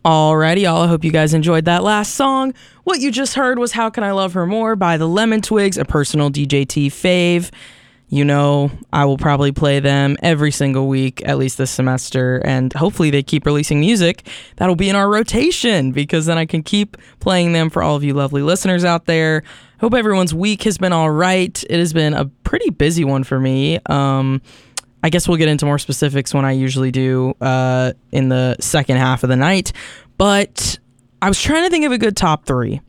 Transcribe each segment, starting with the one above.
Alrighty, y'all. I hope you guys enjoyed that last song. What you just heard was How Can I Love Her More by the Lemon Twigs, a personal DJT fave. You know, I will probably play them every single week, at least this semester, and hopefully they keep releasing music that'll be in our rotation, because then I can keep playing them for all of you lovely listeners out there. Hope everyone's week has been all right. It has been a pretty busy one for me. I guess we'll get into more specifics when I usually do in the second half of the night. But I was trying to think of a good top three.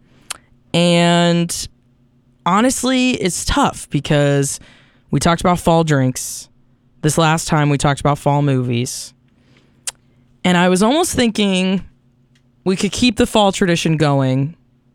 And honestly, it's tough because we talked about fall drinks. This last time we talked about fall movies. And I was almost thinking we could keep the fall tradition going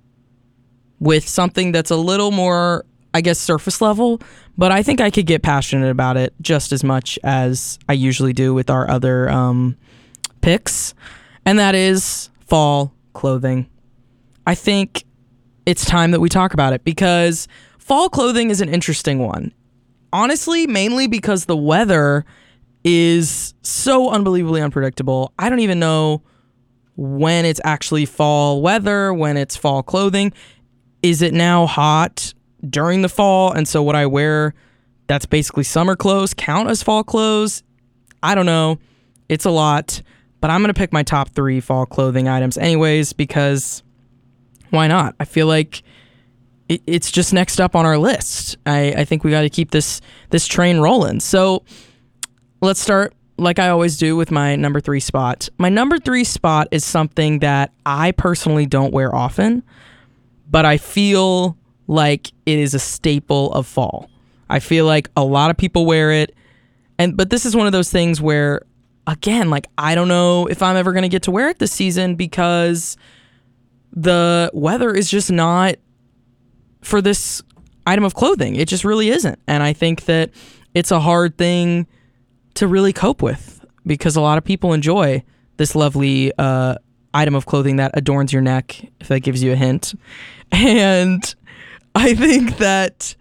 with something that's a little more, I guess, surface level, but I think I could get passionate about it just as much as I usually do with our other picks, and that is fall clothing. I think it's time that we talk about it because fall clothing is an interesting one. Honestly, mainly because the weather is so unbelievably unpredictable. I don't even know when it's actually fall weather, when it's fall clothing. Is it now hot during the fall, and so what I wear that's basically summer clothes count as fall clothes? I don't know. It's a lot, but I'm going to pick my top 3 fall clothing items anyways, because why not? I feel like it's just next up on our list. I think we got to keep this train rolling. So let's start like I always do with my number 3 spot. My number 3 spot is something that I personally don't wear often, but I feel like it is a staple of fall. I feel like a lot of people wear it, but this is one of those things where, again, like, I don't know if I'm ever going to get to wear it this season because the weather is just not for this item of clothing. It just really isn't. And I think that it's a hard thing to really cope with because a lot of people enjoy this lovely item of clothing that adorns your neck, if that gives you a hint. And I think that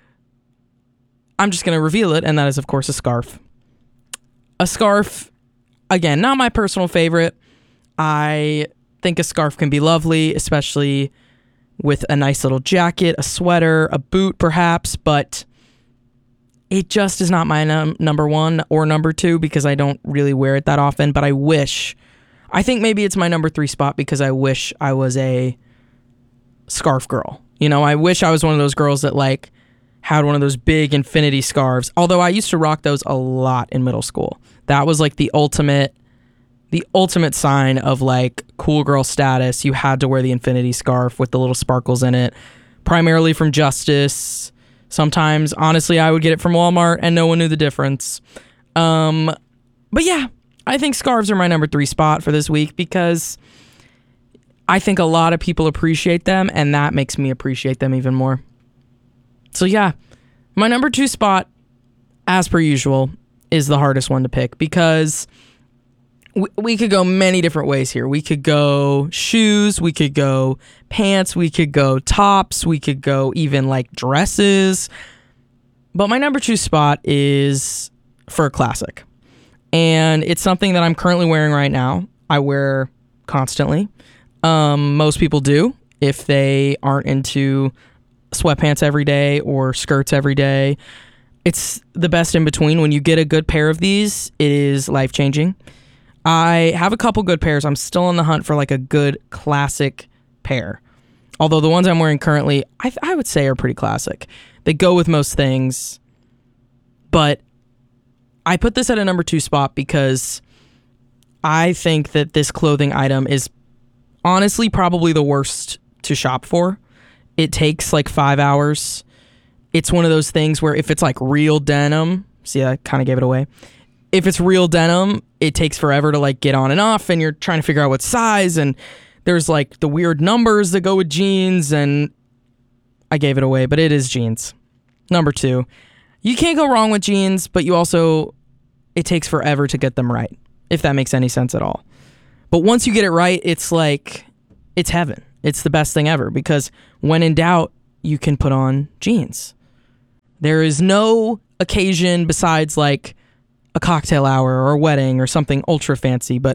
I'm just going to reveal it, and that is, of course, a scarf. A scarf, again, not my personal favorite. I think a scarf can be lovely, especially with a nice little jacket, a sweater, a boot, perhaps, but it just is not my number 1 or number 2 because I don't really wear it that often, but I think maybe it's my number 3 spot because I wish I was a scarf girl. You know, I wish I was one of those girls that like had one of those big infinity scarves. Although I used to rock those a lot in middle school. That was like the ultimate sign of like cool girl status. You had to wear the infinity scarf with the little sparkles in it, primarily from Justice. Sometimes, honestly, I would get it from Walmart and no one knew the difference. But yeah, I think scarves are my number 3 spot for this week because I think a lot of people appreciate them, and that makes me appreciate them even more. So yeah, my number 2 spot, as per usual, is the hardest one to pick because we could go many different ways here. We could go shoes, we could go pants, we could go tops, we could go even like dresses. But my number 2 spot is for a classic. And it's something that I'm currently wearing right now. I wear constantly. Most people do if they aren't into sweatpants every day or skirts every day. It's the best in between. When you get a good pair of these, it is life-changing. I have a couple good pairs. I'm still on the hunt for like a good classic pair. Although the ones I'm wearing currently, I would say are pretty classic. They go with most things. But I put this at a number 2 spot because I think that this clothing item is honestly probably the worst to shop for. It takes like 5 hours. It's one of those things where if it's like real denim, see, I kind of gave it away. If it's real denim, it takes forever to like get on and off, and you're trying to figure out what size, and there's like the weird numbers that go with jeans, and I gave it away, but it is jeans. Number 2. You can't go wrong with jeans, but it takes forever to get them right, if that makes any sense at all. But once you get it right, it's like, it's heaven. It's the best thing ever because when in doubt, you can put on jeans. There is no occasion besides like a cocktail hour or a wedding or something ultra fancy, but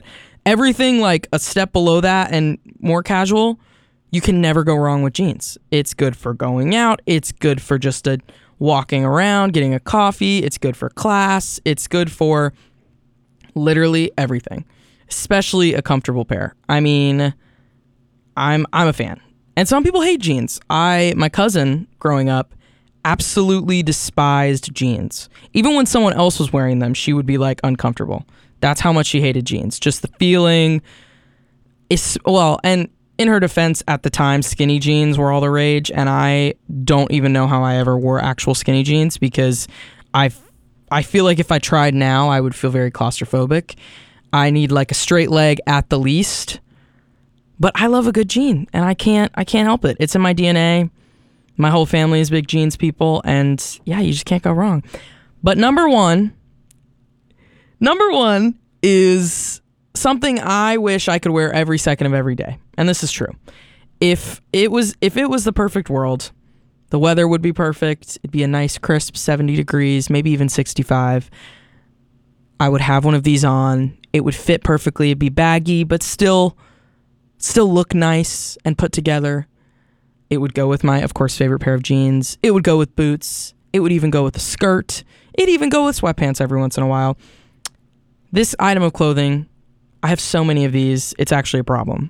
Everything like a step below that and more casual, you can never go wrong with jeans. It's good for going out. It's good for just walking around, getting a coffee. It's good for class. It's good for literally everything, especially a comfortable pair. I mean, I'm a fan. And some people hate jeans. My cousin growing up absolutely despised jeans. Even when someone else was wearing them, she would be like uncomfortable. That's how much she hated jeans. Just the feeling and in her defense, at the time, skinny jeans were all the rage, and I don't even know how I ever wore actual skinny jeans because I feel like if I tried now, I would feel very claustrophobic. I need like a straight leg at the least. But I love a good jean, and I can't help it. It's in my DNA. My whole family is big jeans people, and yeah, you just can't go wrong. But number one is something I wish I could wear every second of every day. And this is true. If it was the perfect world, the weather would be perfect. It'd be a nice crisp 70 degrees, maybe even 65. I would have one of these on. It would fit perfectly. It'd be baggy, but still look nice and put together. It would go with my, of course, favorite pair of jeans. It would go with boots. It would even go with a skirt. It'd even go with sweatpants every once in a while. This item of clothing, I have so many of these, it's actually a problem.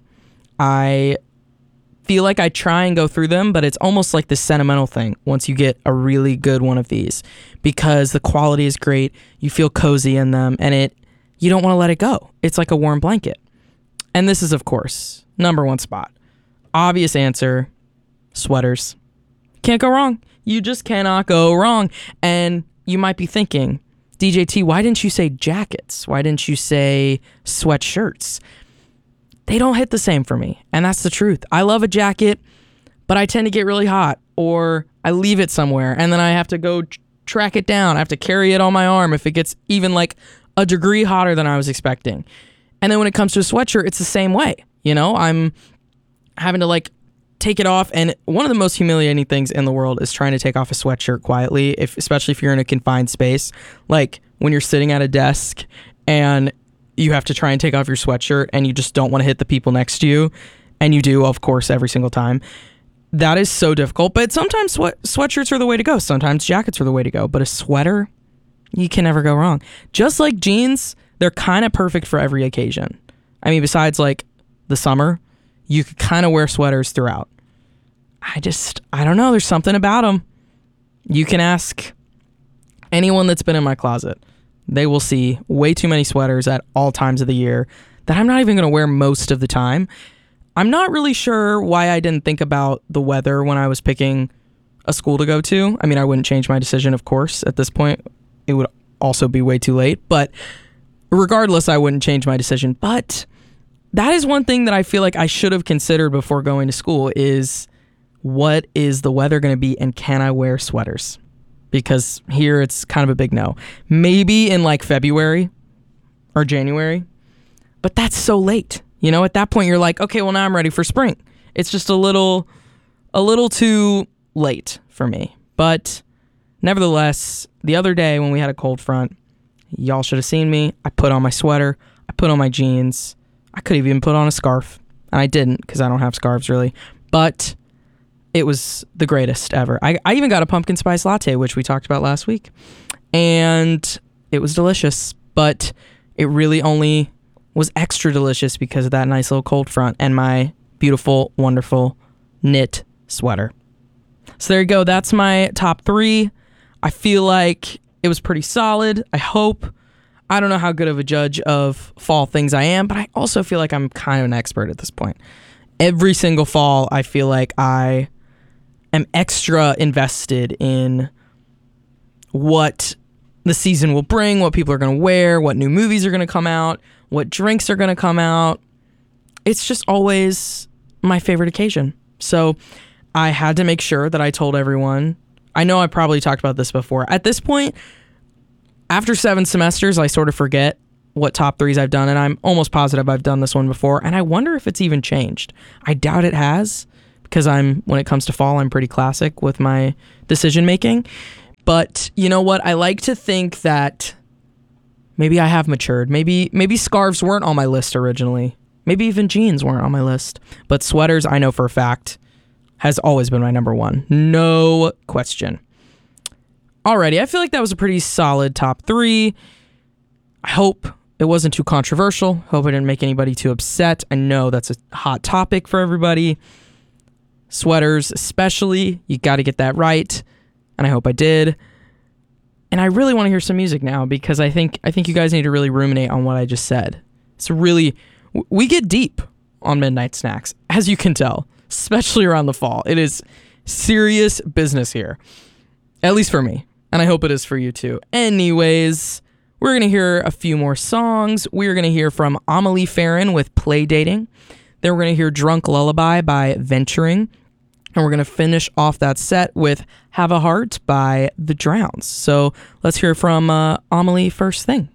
I feel like I try and go through them, but it's almost like this sentimental thing once you get a really good one of these because the quality is great, you feel cozy in them, and you don't want to let it go. It's like a warm blanket. And this is, of course, number one spot. Obvious answer, sweaters. Can't go wrong. You just cannot go wrong. And you might be thinking, DJT, why didn't you say jackets? Why didn't you say sweatshirts? They don't hit the same for me. And that's the truth. I love a jacket, but I tend to get really hot, or I leave it somewhere and then I have to go track it down. I have to carry it on my arm if it gets even like a degree hotter than I was expecting. And then when it comes to a sweatshirt, it's the same way. You know, I'm having to like take it off. And one of the most humiliating things in the world is trying to take off a sweatshirt quietly, especially if you're in a confined space. Like when you're sitting at a desk and you have to try and take off your sweatshirt and you just don't want to hit the people next to you. And you do, of course, every single time. That is so difficult. But sometimes sweatshirts are the way to go. Sometimes jackets are the way to go. But a sweater, you can never go wrong. Just like jeans, they're kind of perfect for every occasion. I mean, besides like the summer, you could kind of wear sweaters throughout. I don't know. There's something about them. You can ask anyone that's been in my closet. They will see way too many sweaters at all times of the year that I'm not even going to wear most of the time. I'm not really sure why I didn't think about the weather when I was picking a school to go to. I mean, I wouldn't change my decision, of course. At this point, it would also be way too late. But regardless, I wouldn't change my decision. But that is one thing that I feel like I should have considered before going to school is what is the weather going to be and can I wear sweaters? Because here it's kind of a big no. Maybe in like February or January, but that's so late. You know, at that point you're like, okay, well now I'm ready for spring. It's just a little too late for me. But nevertheless, the other day when we had a cold front, y'all should have seen me. I put on my sweater. I put on my jeans. I could have even put on a scarf. And I didn't because I don't have scarves really. But it was the greatest ever. I even got a pumpkin spice latte, which we talked about last week. And it was delicious. But it really only was extra delicious because of that nice little cold front and my beautiful, wonderful knit sweater. So there you go. That's my top 3. I feel like it was pretty solid. I hope. I don't know how good of a judge of fall things I am, but I also feel like I'm kind of an expert at this point. Every single fall, I feel like I am extra invested in what the season will bring, what people are going to wear, what new movies are going to come out, what drinks are going to come out. It's just always my favorite occasion. So I had to make sure that I told everyone. I know I probably talked about this before. At this point, after 7 semesters, I sort of forget what top 3s I've done, and I'm almost positive I've done this one before, and I wonder if it's even changed. I doubt it has, because when it comes to fall, I'm pretty classic with my decision making. But you know what? I like to think that Maybe I have matured. Maybe scarves weren't on my list originally. Maybe even jeans weren't on my list. But sweaters, I know for a fact, has always been my number one. No question. Alrighty, I feel like that was a pretty solid top 3. I hope it wasn't too controversial. Hope I didn't make anybody too upset. I know that's a hot topic for everybody. Sweaters especially, you got to get that right. And I hope I did. And I really want to hear some music now because I think you guys need to really ruminate on what I just said. It's really, we get deep on Midnight Snacks, as you can tell, especially around the fall. It is serious business here, at least for me. And I hope it is for you too. Anyways, we're going to hear a few more songs. We're going to hear from Amelie Farron with Play Dating. Then we're going to hear Drunk Lullaby by Venturing. And we're going to finish off that set with Have a Heart by The Drowns. So let's hear from Amelie first thing.